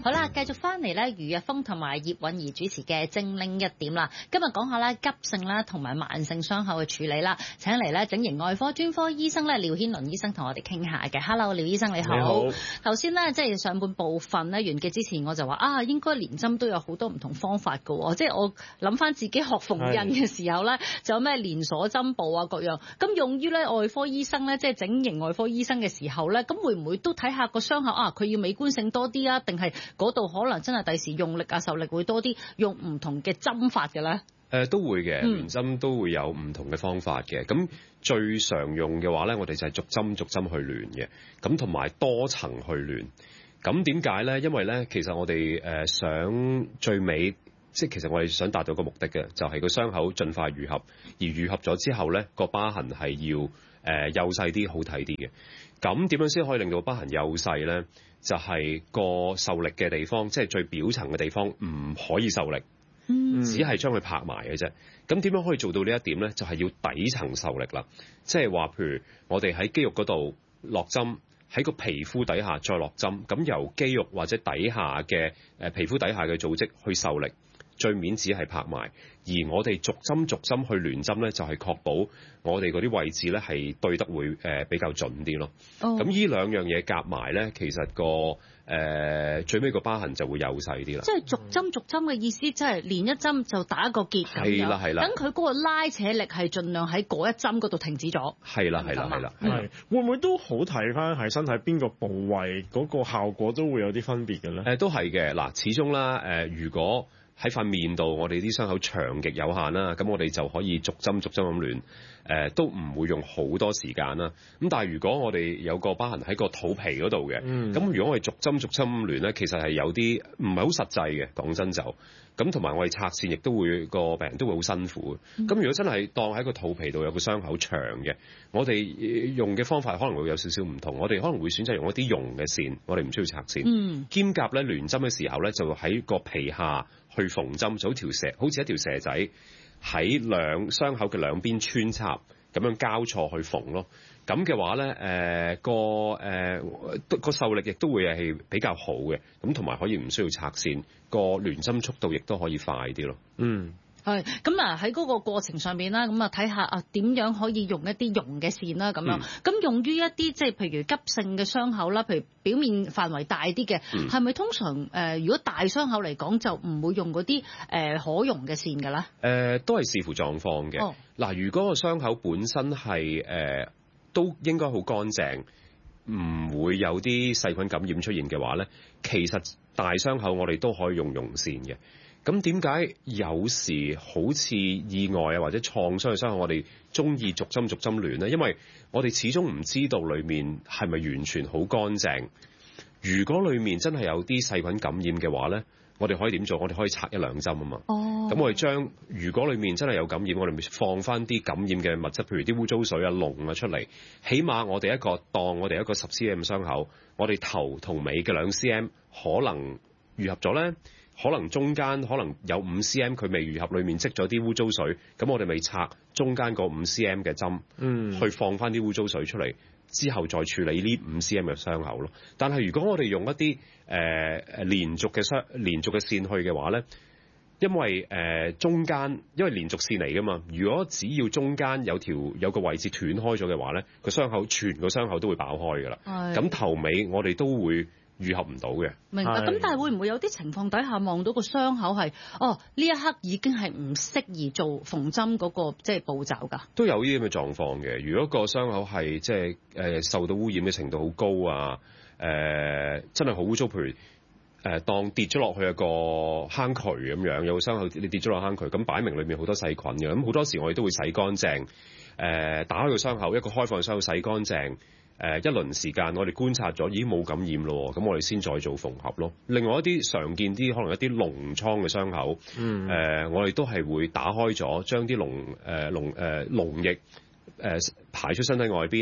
好啦，繼續翻嚟咧，余若峰同埋葉韻儀主持嘅精靈一點啦。今日講下咧急性啦同埋慢性傷口嘅處理啦。請嚟咧整形外科專科醫生咧廖軒倫醫生同我哋傾下嘅。Hello， 廖醫生你好。 你好。 頭先咧即係上半部分咧完結之前，我就話啊，應該連針都有好多唔同方法㗎喎。即係我諗翻自己學縫紉嘅時候咧，就有咩連鎖針布啊各樣。咁用於咧外科醫生咧，即係整形外科醫生嘅時候咧，咁會唔會都睇下個傷口啊？佢要美觀性多啲啊，定係嗰度可能真係第時用力啊受力會多啲，用唔同嘅針法嘅咧？ 都會嘅，連針都會有唔同嘅方法嘅。咁最常用嘅話咧，我哋就係逐針去亂嘅，咁同埋多層去亂。咁點解咧？因為咧，其實我哋想最尾，即係其實我哋想達到個目的嘅，就係個傷口盡快愈合，而愈合咗之後咧，個疤痕係要幼細啲、好睇啲嘅。咁點樣先可以令到疤痕幼細咧？就係個受力嘅地方，即係最表層嘅地方唔可以受力，只係將佢拍埋嘅啫。咁點樣可以做到呢一點咧？就係要底層受力啦。即係話，譬如我哋喺肌肉嗰度落針，喺個皮膚底下再落針，咁由肌肉或者底下嘅皮膚底下嘅組織去受力，最面只係拍埋。而我哋逐針去亂針咧，就係確保我哋嗰啲位置咧係對得會比較準啲咯。咁呢兩樣嘢夾埋咧，其實個最尾個疤痕就會幼細啲啦。 即係逐針嘅意思，即係連一針就打一個結咁樣。 係啦。 等佢嗰個拉扯力係盡量喺嗰一針嗰度停止咗。 係啦。 係會唔會都好睇翻係身體邊個部位嗰個效果都會有啲分別嘅咧？ 都係嘅。嗱，始終啦，如果喺塊面度，我哋啲傷口長極有限啦，咁我哋就可以逐針咁亂，都唔會用好多時間啦。咁但係如果我哋有個疤痕喺個肚皮嗰度嘅，咁如果我哋逐針咁亂咧，其實係有啲唔係好實際嘅，講真就。咁同埋我哋拆線亦都會個病人都會好辛苦。咁如果真係當喺個肚皮度有個傷口長嘅，我哋用嘅方法可能會有少少唔同。我哋可能會選擇用一啲溶嘅線，我哋唔需要拆線。兼夾咧亂針嘅時候咧，就喺個皮下去縫針，就好似一條蛇仔喺傷口嘅兩邊穿插，咁樣交錯去縫咯。咁嘅話咧，個受力亦都會係比較好嘅，咁同埋可以唔需要拆線，個亂針速度亦都可以快啲咯。 係咁啊！喺嗰個過程上邊啦，咁啊睇下啊點樣可以用一啲溶嘅線啦，咁樣咁用於一啲即係譬如急性嘅傷口啦，譬如表面範圍大啲嘅，係咪通常如果大傷口嚟講就唔會用嗰啲可溶嘅線㗎咧？ 都係視乎狀況嘅。嗱，如果個傷口本身係都應該好乾淨，唔會有啲細菌感染出現嘅話咧，其實大傷口我哋都可以用溶線嘅。咁點解有時好似意外啊或者創傷嘅傷口，我哋中意逐針亂咧？因為我哋始終唔知道裡面係咪完全好乾淨。如果裡面真係有啲細菌感染嘅話咧，我哋可以點做？我哋可以拆一兩針啊嘛。咁我哋如果裡面真係有感染，我哋咪放翻啲感染嘅物質，譬如啲污糟水啊、膿啊出嚟。起碼我哋當我哋一個10 cm 傷口，我哋頭同尾嘅2 cm 可能愈合咗咧。可能中間可能有5 cm 佢未愈合，裡面積咗啲污糟水，咁我哋咪拆中間個5 cm 嘅針，去放翻啲污糟水出嚟，之後再處理呢5 cm 嘅傷口咯。但係如果我哋用一啲連續嘅線去嘅話咧，因為中間因為連續線嚟噶嘛，如果只要中間有個位置斷開咗嘅話咧，全個傷口都會爆開噶啦。咁頭尾我哋都會愈合唔到嘅。 明白。咁但係會唔會有啲情況底下望到個傷口係呢一刻已經係唔適宜做縫針嗰個即係步驟㗎？都有呢啲咁嘅狀況嘅。如果個傷口係即係受到污染嘅程度好高啊，真係好污糟，譬如當跌咗落去一個坑渠咁樣，有個傷口你跌咗落坑渠，咁擺明裏面好多細菌嘅。咁好多時我哋都會洗乾淨，打開個傷口，一個開放嘅傷口洗乾淨。一輪時間，我哋觀察咗已經冇感染咯，咁我哋先再做縫合咯。另外一啲常見啲，可能一啲膿瘡嘅傷口，我哋都係會打開咗，將啲膿液排出身體外邊，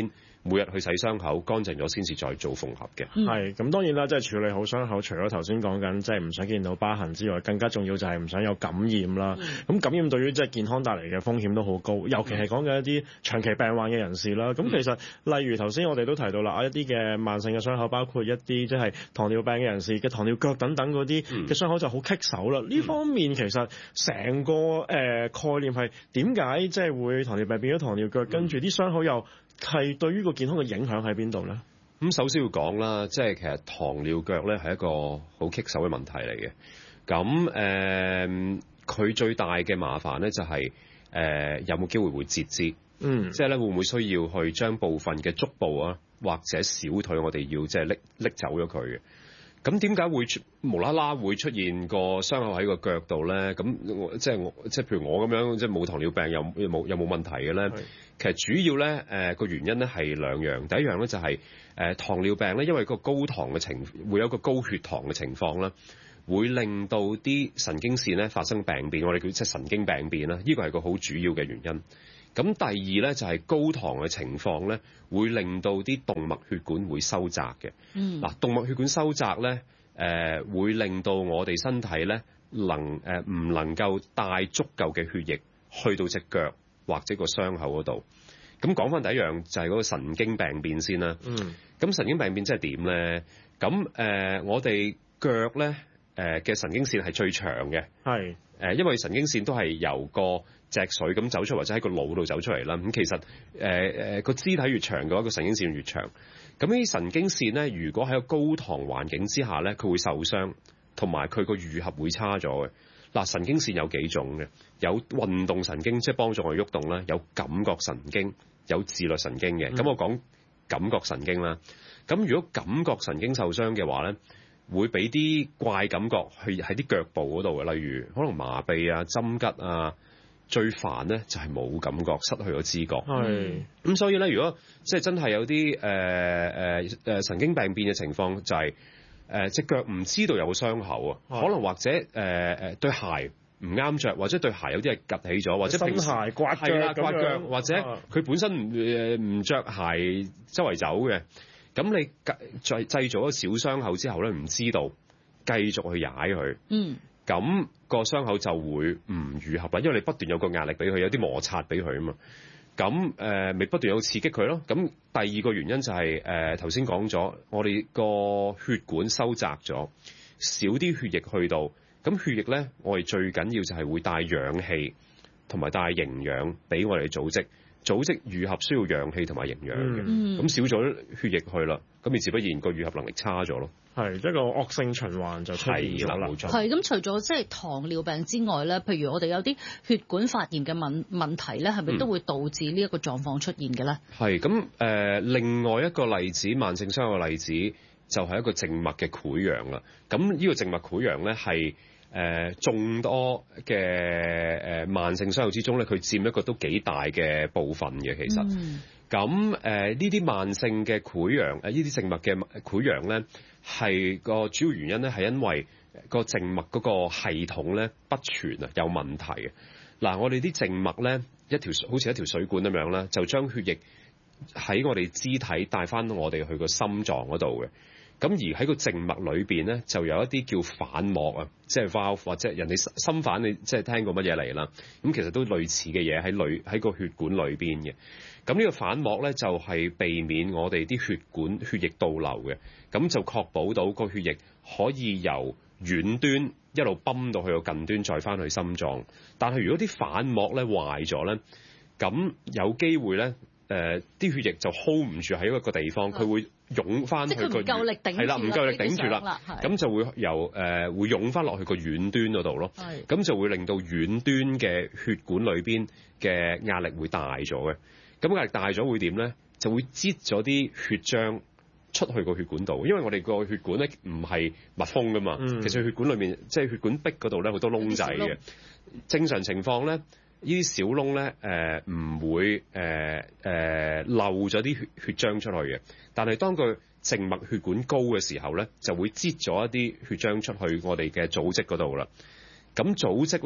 每日去洗傷口，乾淨咗先至再做縫合嘅。 係咁當然啦，即係處理好傷口，除咗頭先講緊即係唔想見到疤痕之外，更加重要就係唔想有感染啦。咁感染對於即係健康帶嚟嘅風險都好高，尤其係講緊一啲長期病患嘅人士啦。咁其實例如頭先我哋都提到啦，一啲嘅慢性嘅傷口，包括一啲即係糖尿病嘅人士嘅糖尿腳等等嗰啲嘅傷口就好棘手啦。呢方面其實成個概念係點解即係會糖尿病變咗糖尿腳，跟住啲傷口又係對於個健康嘅影響喺邊度咧？ 咁首先要講啦，即係其實糖尿腳咧係一個好棘手嘅問題嚟嘅。咁佢最大嘅麻煩咧就係有冇機會會截肢。即係咧會唔會需要去將部分嘅足部啊或者小腿我哋要即係拎走咗佢嘅？咁點解會無啦啦會出現個傷口喺個腳度咧？咁即係譬如我咁樣即係冇糖尿病又冇問題嘅咧？其實主要咧個原因咧係兩樣。第一樣咧就係糖尿病咧，因為個高糖嘅會有個高血糖嘅情況啦，會令到啲神經線咧發生病變，我哋叫即係神經病變啦。呢個係個好主要嘅原因。咁第二咧就係高糖嘅情況咧，會令到啲動脈血管會收窄嘅。嗱，動脈血管收窄咧，會令到我哋身體咧唔能夠帶足夠嘅血液去到隻腳或者個傷口嗰度。咁講翻第一樣就係嗰個神經病變先啦。咁神經病變即係點咧？咁我哋腳咧嘅神經線係最長嘅。因為神經線都係由個脊髓咁走出，或者喺個腦度走出嚟啦。咁其實個肢體越長嘅話，個神經線越長。咁呢啲神經線咧，如果喺個高糖環境之下咧，佢會受傷，同埋佢個愈合會差咗嘅。嗱，神經線有幾種嘅，有運動神經，即係幫助我哋喐動啦；有感覺神經，有自律神經嘅。咁我講感覺神經啦。咁如果感覺神經受傷嘅話咧，會俾啲怪感覺去喺啲腳部嗰度嘅，例如可能麻痹啊、針吉啊。最煩咧就係冇感覺，失去咗知覺。咁所以咧，如果即係真係有啲神經病變嘅情況，就係隻腳唔知道有傷口啊，可能或者對鞋唔啱着，或者對鞋有啲係趌起咗，或者平時新鞋刮腳， 或者佢本身唔着鞋周圍走嘅，咁你製造咗小傷口之後咧，唔知道繼續去踩佢。咁個傷口就會唔愈合啦，因為你不斷有個壓力俾佢，有啲摩擦俾佢啊嘛。咁咪不斷有刺激佢咯。咁第二個原因就係頭先講咗，我哋個血管收窄咗，少啲血液去到。咁血液咧，我哋最緊要就係會帶氧氣同埋帶營養俾我哋組織。組織愈合需要氧氣同埋營養嘅。咁少咗血液去啦，咁你自不然個愈合能力差咗咯。 係一個惡性循環就出現咗啦。 係咁，除咗即係糖尿病之外咧，譬如我哋有啲血管發炎嘅問題咧，係咪都會導致呢一個狀況出現嘅咧？係咁另外一個例子，慢性傷嘅例子就係一個靜脈嘅潰瘍啦。咁呢個靜脈潰瘍咧係眾多嘅慢性傷口之中咧，佢佔一個都幾大嘅部分嘅其實。咁呢啲慢性嘅潰瘍，呢啲靜脈嘅潰瘍咧，係個主要原因咧，係因為個靜脈嗰個系統咧不全啊，有問題嘅。嗱，我哋啲靜脈咧好似一條水管咁樣啦，就將血液喺我哋肢體帶翻我哋去個心臟嗰度嘅。咁而喺個靜脈裏邊咧，就有一啲叫瓣膜啊，即係 valve 或者人哋心瓣，你即係聽過乜嘢嚟啦？咁其實都類似嘅嘢喺個血管裏邊嘅。咁呢個瓣膜咧就係避免我哋啲血液倒流嘅，咁就確保到個血液可以由遠端一路泵到去個近端，再翻去心臟。但係如果啲瓣膜咧壞咗咧，咁有機會咧啲血液就 hold 唔住喺一個地方，佢會湧翻去個唔夠力頂住， 係啦，唔夠力頂住啦，咁就會由會湧翻落去個遠端嗰度咯。咁就會令到遠端嘅血管裏邊嘅壓力會大咗嘅。咁壓力大咗會點咧？就會擠咗啲血漿出去個血管度，因為我哋個血管咧唔係密封噶嘛。其實血管裏面即係血管壁嗰度咧好多窿仔嘅。正常情況咧，呢啲小窿咧唔會漏咗啲血漿出去嘅。但係當佢靜脈血管高嘅時候咧，就會擠咗一啲血漿出去我哋嘅組織嗰度啦。咁組織咧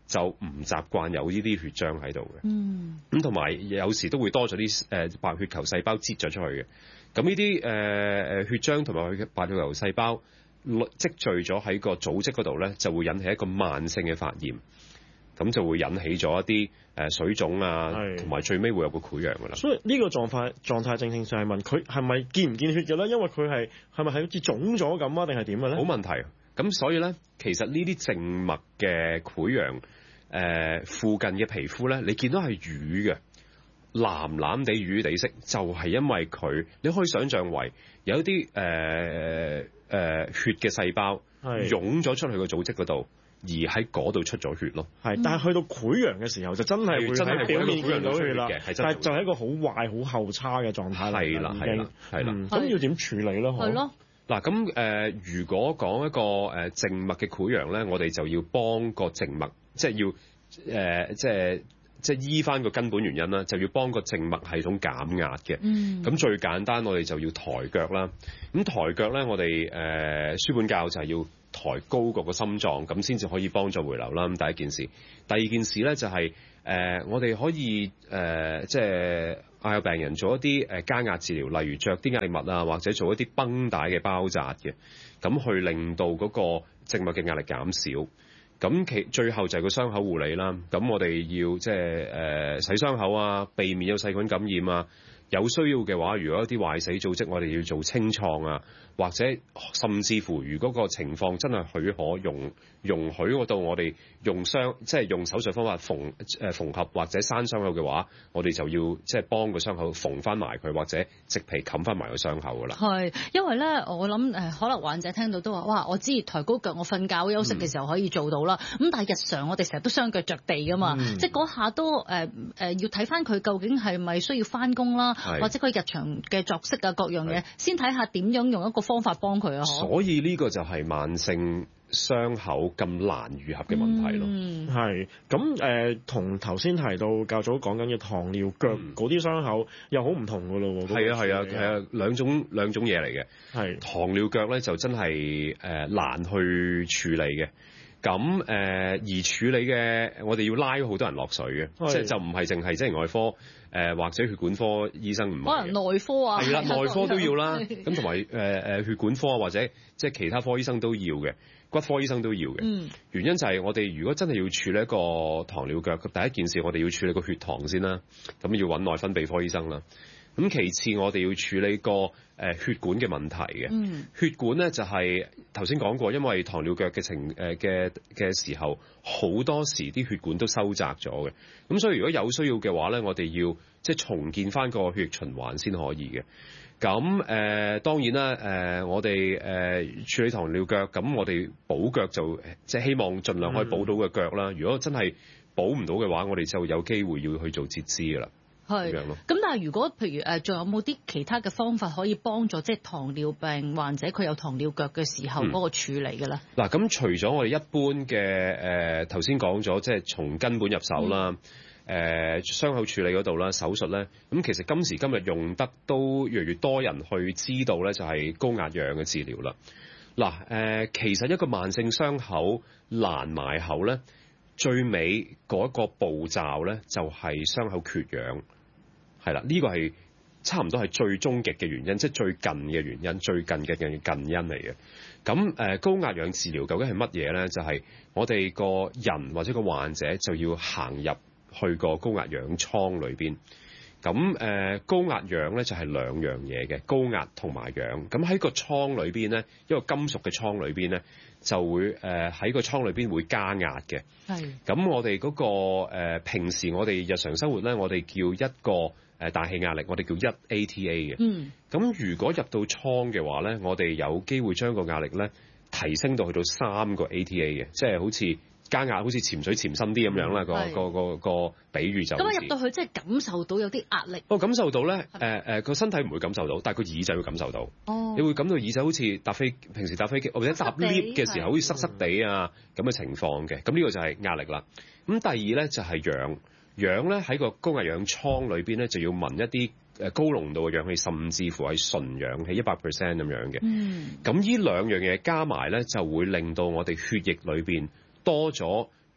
就唔習慣有呢啲血漿喺度嘅。咁同埋有時都會多咗啲白血球細胞擠咗出去嘅。咁呢啲血漿同埋白血球細胞積聚咗喺個組織嗰度咧，就會引起一個慢性嘅發炎。咁就會引起咗一啲水腫啊，同埋最尾會有個潰瘍噶啦。所以呢個狀態正正就係問佢係咪見唔見血嘅咧？因為佢係咪好似腫咗咁啊？定係點嘅咧？ 好問題。咁所以咧，其實呢啲靜脈嘅潰瘍附近嘅皮膚咧，你見到係瘀嘅，藍藍地瘀地色，就係因為佢，你可以想象為有一啲血嘅細胞湧咗出去個組織嗰度。而喺嗰度出咗血咯， 但係去到潰瘍嘅時候就真係會喺表面見到血啦，但係就係一個好壞、好後差嘅狀態嚟啦，係啦，咁要點處理咧？ 係咯。 嗱咁如果講一個靜脈嘅潰瘍咧，我哋就要幫個靜脈，即係要即係醫翻個根本原因啦，就要幫個靜脈系統減壓嘅。咁最簡單，我哋就要抬腳啦。咁抬腳咧，我哋書本教就係要抬高過個心臟，咁先至可以幫助回流啦。咁第一件事，第二件事咧就係我哋可以即係嗌病人做一啲加壓治療，例如着啲壓力襪啊，或者做一啲繃帶嘅包紮嘅，咁去令到嗰個靜脈嘅壓力減少。咁最後就係個傷口護理啦。咁我哋要即係洗傷口啊，避免有細菌感染啊。有需要嘅話，如果一啲壞死組織，我哋要做清創啊，或者甚至乎，如果個情況真係許可容許嗰度，我哋即係用手術方法縫合或者閂傷口嘅話，我哋就要即係幫個傷口縫翻埋佢，或者植皮冚翻埋個傷口噶啦。 係，因為咧，我諗可能患者聽到都話，哇！我知抬高腳，我瞓覺休息嘅時候可以做到啦。咁但係日常我哋成日都雙腳着地噶嘛，即係嗰下都要睇翻佢究竟係咪需要翻工啦。或者佢日常嘅作息啊，各樣嘢，先睇下點樣用一個方法幫佢啊。 所以呢個就係慢性傷口咁難愈合嘅問題咯。 係咁同頭先提到較早講緊嘅糖尿腳嗰啲傷口又好唔同噶咯喎。 係啊，兩種嘢嚟嘅。係糖尿腳咧就真係難去處理嘅。咁而處理嘅，我哋要拉好多人落水嘅，即係就唔係淨係即係外科或者血管科醫生唔係， 可能內科啊， 係啦，內科都要啦。咁同埋血管科啊，或者即係其他科醫生都要嘅，骨科醫生都要嘅。原因就係我哋如果真係要處理一個糖尿腳，第一件事我哋要處理個血糖先啦，咁要揾內分泌科醫生啦。咁其次我哋要處理個血管嘅問題嘅。血管咧就係頭先講過，因為糖尿腳嘅時候，好多時啲血管都收窄咗嘅。咁所以如果有需要嘅話咧，我哋要即係重建翻個血液循環先可以嘅。咁當然啦，我哋處理糖尿腳，咁我哋補腳就即係希望盡量可以補到個腳啦。如果真係補唔到嘅話，我哋就有機會要去做截肢㗎啦。係，咁但係如果譬如仲有冇啲其他嘅方法可以幫助即係糖尿病患者佢有糖尿腳嘅時候嗰個處理嘅咧？ 嗱，咁除咗我哋一般嘅頭先講咗，即係從根本入手啦，傷口處理嗰度啦，手術咧，咁其實今時今日用得都越嚟越多人去知道咧，就係高壓氧嘅治療啦。嗱，其實一個慢性傷口難埋口咧，最尾嗰一個步驟咧就係傷口缺氧。係啦，呢個係差唔多係最終極嘅原因，即係最近嘅原因，最近嘅近因嚟嘅。咁高壓氧治療究竟係乜嘢咧？就係我哋個人或者個患者就要行入去個高壓氧艙裏邊。咁高壓氧咧就係兩樣嘢嘅，高壓同埋氧。咁喺個艙裏邊咧，一個金屬嘅艙裏邊咧，就會喺個艙裏邊會加壓嘅。係。咁我哋嗰個平時我哋日常生活咧，我哋叫一個大氣壓力，我哋叫1 ATA 嘅。咁如果入到艙嘅話咧，我哋有機會將個壓力咧提升到去到3個 ATA 嘅，即係好似加壓，好似潛水潛深啲咁樣啦。個比喻就咁入到去，即係感受到有啲壓力。 感受到咧，個身體唔會感受到，但係個耳仔會感受到。你會感到耳仔好似平時搭飛機或者搭 lift 嘅時候，好似塞塞地啊咁嘅情況嘅。咁呢個就係壓力啦。咁第二咧就係氧。氧咧喺個高壓氧艙裏邊咧，就要聞一啲高濃度嘅氧氣，甚至乎係純氧氣100% 咁樣嘅。咁呢兩樣嘢加埋咧，就會令到我哋血液裏邊多咗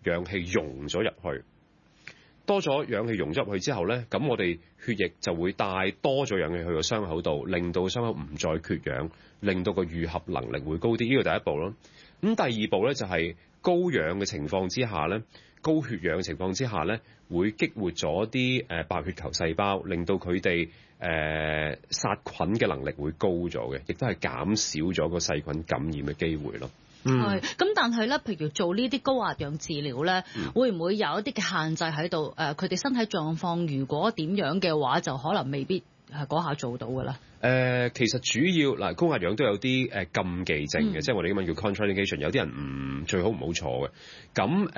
氧氣溶咗入去。多咗氧氣溶咗入去之後咧，咁我哋血液就會帶多咗氧氣去個傷口度，令到傷口唔再缺氧，令到個愈合能力會高啲。呢個第一步咯。咁第二步咧就係高氧嘅情況之下咧，高血氧嘅情況之下咧，會激活咗啲白血球細胞，令到佢哋殺菌嘅能力會高咗嘅，亦都係減少咗個細菌感染嘅機會咯。 係，咁但係咧，譬如做呢啲高壓氧治療咧，會唔會有一啲嘅限制喺度？佢哋身體狀況如果點樣嘅話，就可能未必係嗰下做到㗎啦。 其實主要嗱，高壓氧都有啲禁忌症嘅，即係我哋英文叫 contraindication， 有啲人最好唔好錯嘅。咁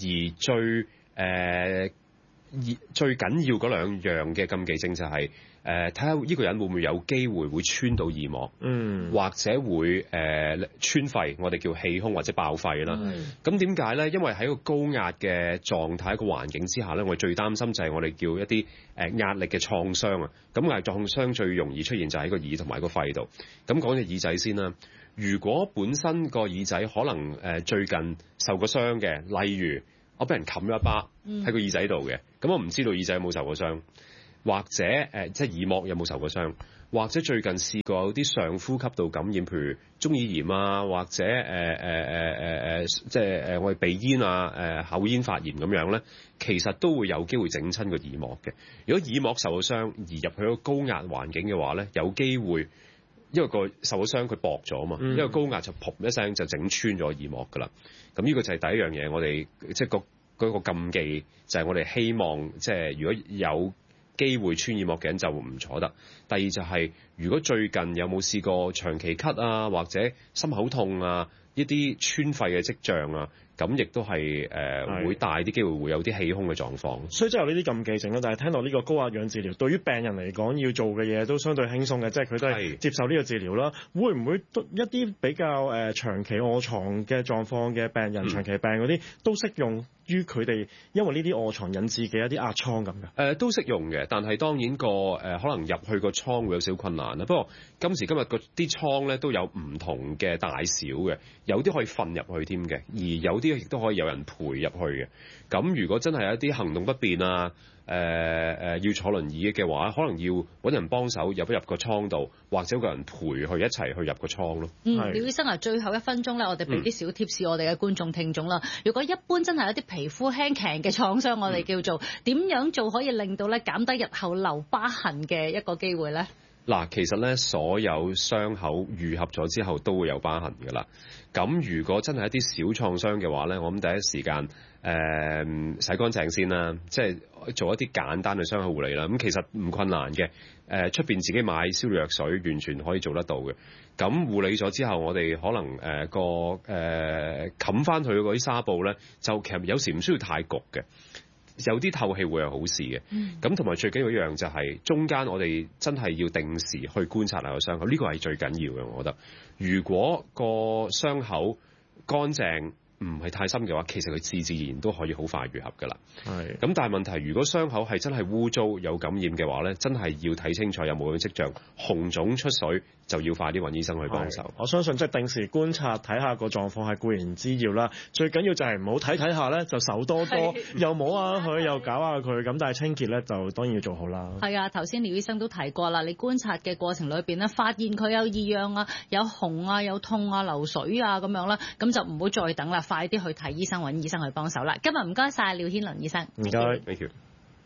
而最緊要嗰兩樣嘅禁忌症就係睇下呢個人會唔會有機會會穿到耳膜，或者會穿肺，我哋叫氣胸或者爆肺啦。咁點解咧？因為喺個高壓嘅狀態一個環境之下咧，我哋最擔心就係我哋叫一啲壓力嘅創傷啊。咁壓力創傷最容易出現就喺個耳同埋個肺度。咁講隻耳仔先啦。如果本身個耳仔可能最近受過傷嘅，例如我俾人冚咗一巴喺個耳仔度嘅，咁我唔知道耳仔有冇受過傷，或者即係耳膜有冇受過傷，或者最近試過有啲上呼吸道感染，譬如中耳炎啊，或者即係我哋鼻咽啊、口咽發炎咁樣咧，其實都會有機會整親個耳膜嘅。如果耳膜受咗傷而入去一個高壓環境嘅話咧，有機會因為個受咗傷佢薄咗啊嘛，因為高壓就噗一聲就整穿咗耳膜噶啦。咁呢個就係第一樣嘢，我哋即係嗰個禁忌就係我哋希望即係如果有機會穿耳膜嘅人就唔坐得。第二就係如果最近有冇試過長期咳啊，或者心口痛啊，一啲穿肺嘅跡象啊，咁亦都係會大啲機會會有啲氣胸嘅狀況。 所以即係有呢啲禁忌症啦，但係聽到呢個高壓氧治療對於病人嚟講要做嘅嘢都相對輕鬆嘅，即係佢都係接受呢個治療啦。會唔會一啲比較長期臥床嘅狀況嘅病人，長期病嗰啲都適用於佢哋因為呢啲臥床引致嘅一啲壓瘡咁嘅？ 都適用嘅，但係當然可能入去個瘡會有少少困難啦。不過今時今日啲瘡咧都有唔同嘅大小嘅，有啲可以瞓入去添嘅，而有啲亦都可以有人陪入去嘅。咁如果真係有一啲行動不便啊，要坐輪椅嘅話，可能要揾人幫手入個倉度，或者有個人陪佢一齊去入個倉咯。 廖醫生啊，最後1分鐘咧，我哋俾啲小貼士我哋嘅觀眾聽眾啦。如果一般真係有啲皮膚輕強嘅創傷，我哋叫做點樣做可以令到咧減低日後留疤痕嘅一個機會咧？ 嗱，其實咧所有傷口愈合咗之後都會有疤痕㗎啦。咁如果真係一啲小創傷嘅話咧，我諗第一時間洗乾淨先啦，即係做一啲簡單嘅傷口護理啦。咁其實唔困難嘅，出邊自己買消毒藥水完全可以做得到嘅。咁護理咗之後，我哋可能冚翻佢嗰啲紗布咧，就其實有時唔需要太焗嘅。有啲透氣會係好事嘅，咁同埋最緊要一樣就係中間我哋真係要定時去觀察下個傷口，呢個係最緊要嘅。我覺得，如果個傷口乾淨唔係太深嘅話，其實佢自然都可以好快愈合㗎啦。咁但係問題，如果傷口係真係污糟有感染嘅話咧，真係要睇清楚有冇嘅跡象，紅腫出水就要快啲揾醫生去幫手。 我相信即係定時觀察睇下個狀況係固然之要啦，最緊要就係唔好睇下咧就手多又摸下佢又搞下佢咁，但係清潔咧就當然要做好啦。係啊，頭先廖醫生都提過啦，你觀察嘅過程裏邊咧，發現佢有異樣啊、有紅啊、有痛啊、流水啊咁樣啦，咁就唔好再等啦，快啲去睇醫生，揾醫生去幫手啦。今日唔該晒廖顯倫醫生， 唔該，thank you。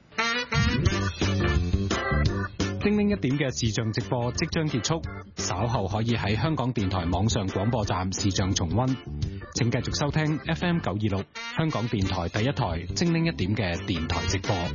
精靈一點嘅視像直播即將結束，稍後可以喺香港電台網上廣播站視像重溫。請繼續收聽 FM 926香港電台第一台精靈一點嘅電台直播。